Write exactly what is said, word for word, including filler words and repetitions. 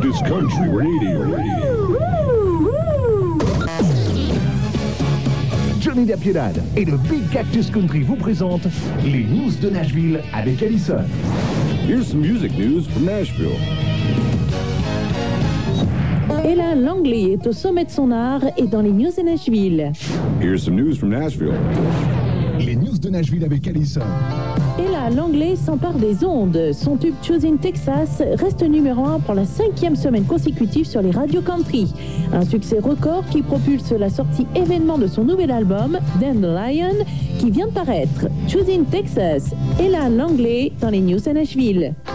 Cactus Country Radio. Johnny La Piedad et le Big Cactus Country vous présentent les news de Nashville avec Allison. Here's some music news from Nashville. Ella Langley est au sommet de son art et dans les news de Nashville. Here's some news from Nashville. Les news de Nashville avec Allison. Ella Langley s'empare des ondes. Son tube Choosing Texas reste numéro un pour la cinquième semaine consécutive sur les radios country. Un succès record qui propulse la sortie événement de son nouvel album, Dandelion, qui vient de paraître. Choosing Texas, Ella Langley dans les news à Nashville.